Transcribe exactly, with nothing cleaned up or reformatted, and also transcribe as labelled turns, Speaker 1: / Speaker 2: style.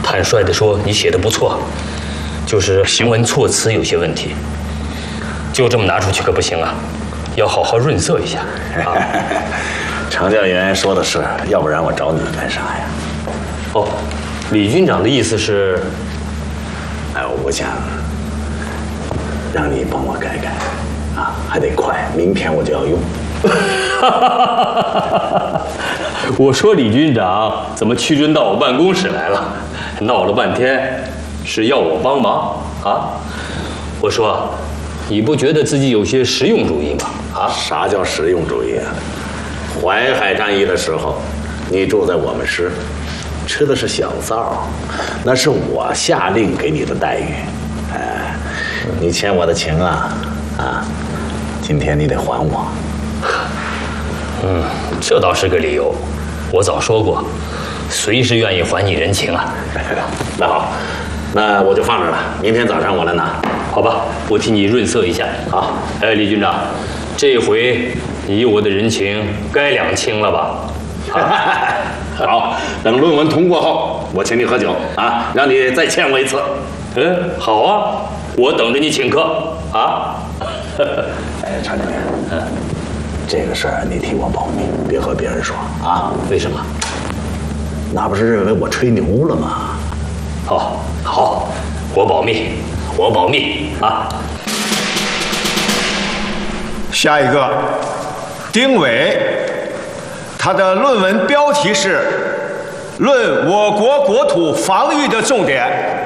Speaker 1: 坦率地说，你写的不错，就是行文措辞有些问题。就这么拿出去可不行啊，要好好润色一下。啊，
Speaker 2: 程教员说的是，要不然我找你干啥呀？
Speaker 1: 哦，李军长的意思是，
Speaker 2: 哎，我想让你帮我改改，啊，还得快，明天我就要用。
Speaker 1: 我说李军长怎么屈尊到我办公室来了？闹了半天是要我帮忙啊？我说，你不觉得自己有些实用主义吗？啊？
Speaker 2: 啥叫实用主义啊？淮海战役的时候，你住在我们师，吃的是小灶，那是我下令给你的待遇。哎，你欠我的情啊，啊，今天你得还我。
Speaker 1: 嗯，这倒是个理由。我早说过，随时愿意还你人情啊。
Speaker 2: 那好，那我就放着了，明天早上我来拿。
Speaker 1: 好吧，我替你润色一下。
Speaker 2: 好，
Speaker 1: 哎，李军长，这回你我的人情该两清了吧？
Speaker 2: 好，等论文通过后，我请你喝酒啊，让你再欠我一次。
Speaker 1: 嗯，好啊，我等着你请客啊。
Speaker 2: 哎，常教员，嗯，这个事儿你替我保密，别和别人说啊。
Speaker 1: 为什么？
Speaker 2: 那不是认为我吹牛了吗？
Speaker 1: 好，好，我保密，我保密啊。
Speaker 3: 下一个，丁伟，他的论文标题是《论我国国土防御的重点》。